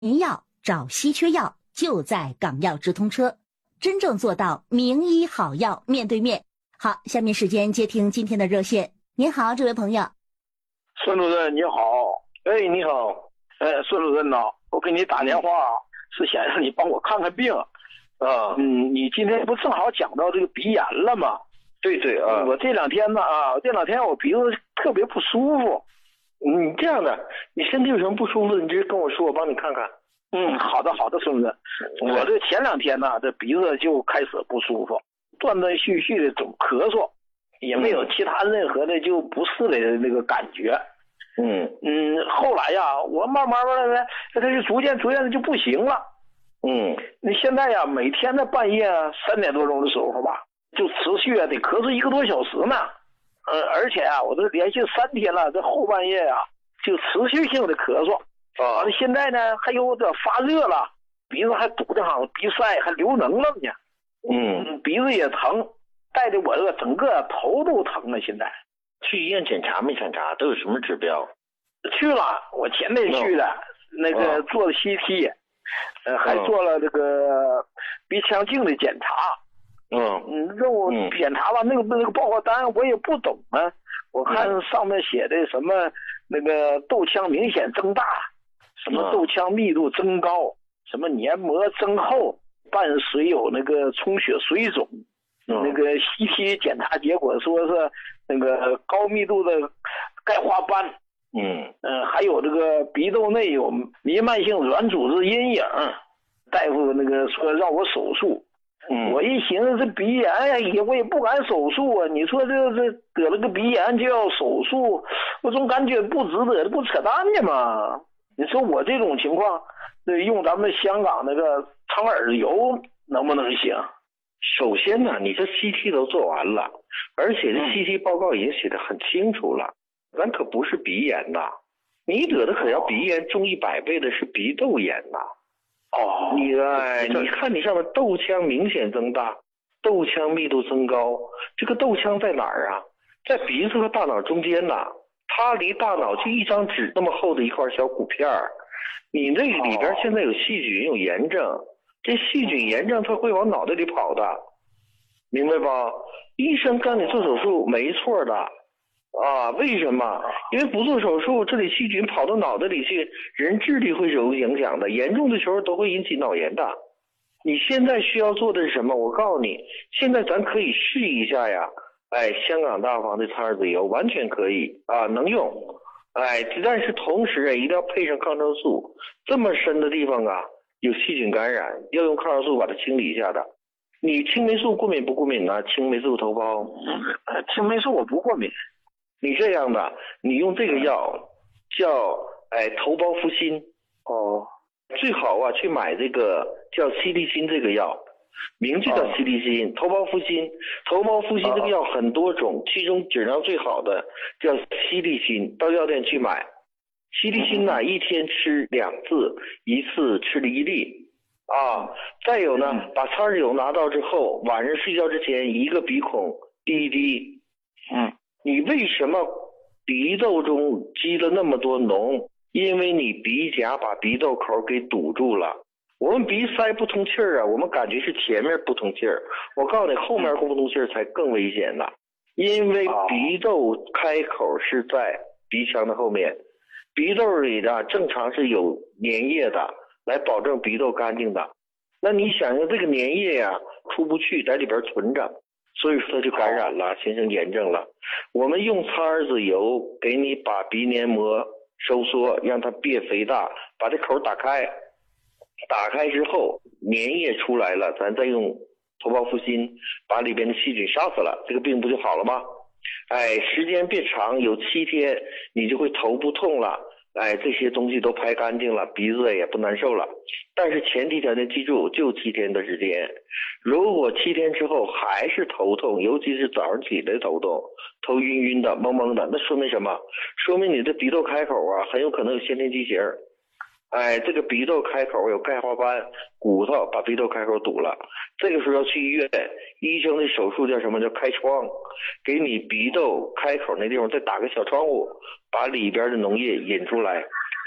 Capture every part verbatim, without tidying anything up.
您要找稀缺药，就在港药直通车，真正做到名医好药面对面。好，下面时间接听今天的热线。您好，这位朋友。 孙主任你好。哎，你好。哎，孙主任呐，我给你打电话是想让你帮我看看病。啊，嗯，你今天不正好讲到这个鼻炎了吗？ 对对啊， 我这两天呢啊，这两天我鼻子特别不舒服。 你这样的，你身体有什么不舒服，你直接跟我说，我帮你看看。 嗯，好的好的，孙主任。我这前两天呢，这鼻子就开始不舒服，断断续续的总咳嗽，也没有其他任何的就不适的那个感觉。 嗯嗯，后来呀，我慢慢慢的，它就逐渐逐渐的就不行了。 嗯， 你现在呀，每天在半夜三点多钟的时候吧，就持续啊得咳嗽一个多小时呢。呃，而且啊，我这连续三天了，这后半夜啊就持续性的咳嗽。啊，完了现在呢还有点发热了，鼻子还堵得好像鼻塞，还流脓了呢。 嗯， 鼻子也疼，带的我这整个头都疼了。现在去医院检查没检查？都有什么指标？ 去了，我前天去的， no. 那个做了 C T， 呃，还做了这个鼻腔镜的检查。 嗯嗯，让我检查吧，那个那个报告单我也不懂啊。我看上面写的什么那个窦腔明显增大，什么窦腔密度增高，什么黏膜增厚，伴随有那个充血水肿。那个 C T 检查结果说是那个高密度的钙化斑。 嗯呃，还有这个鼻窦内有弥漫性软组织阴影，大夫那个说让我手术。 嗯， 我一寻思这鼻炎呀，也我也不敢手术啊。你说这这得了个鼻炎就要手术，我总感觉不值得，不扯淡的嘛。你说我这种情况，用咱们香港那个苍耳油能不能行？ 首先呢，你这 C T 都做完了，而且这 C T 报告已经写得很清楚了，咱可不是鼻炎呐，你得的可要鼻炎重一百倍的是鼻窦炎呐。 哦， 你哎，你看你上面窦腔明显增大，窦腔密度增高，这个窦腔在哪儿啊？在鼻子和大脑中间呐，它离大脑就一张纸那么厚的一块小骨片儿。你那里边现在有细菌有炎症，这细菌炎症它会往脑袋里跑的，明白吧？医生让你做手术没错的。啊，为什么？因为不做手术，这里细菌跑到脑袋里去，人智力会有影响的，严重的时候都会引起脑炎的。你现在需要做的是什么？我告诉你，现在咱可以试一下呀。哎，香港大房的苍耳子油完全可以啊，能用。哎，但是同时啊，一定要配上抗生素。这么深的地方啊，有细菌感染，要用抗生素把它清理一下的。你青霉素过敏不过敏呢？青霉素头孢？ 嗯，青霉素我不过敏。 你这样的，你用这个药叫哎头孢呋辛。 哦， 最好啊去买这个叫西利辛这个药，名字叫西利辛，哦、头孢呋辛。头孢呋辛这个药很多种，哦、其中质量最好的叫西利辛，到药店去买。西利辛呢，嗯、一天吃两次，一次吃了一粒。啊，再有呢，嗯、把苍耳油拿到之后，晚上睡觉之前一个鼻孔滴一滴。 嗯。 你为什么鼻窦中积了那么多脓？因为你鼻夹把鼻窦口给堵住了。我们鼻塞不通气儿啊，我们感觉是前面不通气儿。我告诉你，后面不通气儿才更危险呢。因为鼻窦开口是在鼻腔的后面，鼻窦里的正常是有粘液的，来保证鼻窦干净的。那你想想这个粘液呀、啊，出不去，在里边存着。所以说它就感染了，形成炎症了。我们用苍耳子油给你把鼻黏膜收缩，让它别肥大，把这口打开。打开之后，粘液出来了，咱再用头孢呋辛把里边的细菌杀死了，这个病不就好了吗？哎，时间变长，有七天你就会头不痛了。哎，这些东西都排干净了，鼻子也不难受了。但是前提条件记住，就七天的时间。如果七天之后还是头痛，尤其是早上起来头痛，头晕晕的、蒙蒙的，那说明什么？说明你的鼻窦开口啊，很有可能有先天畸形。哎，这个鼻窦开口有钙化斑，骨头把鼻窦开口堵了，这个时候要去医院，医生的手术叫什么？叫开窗，给你鼻窦开口那地方再打个小窗户，把里边的脓液引出来，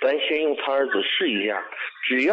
咱先用苍耳子试一下，只要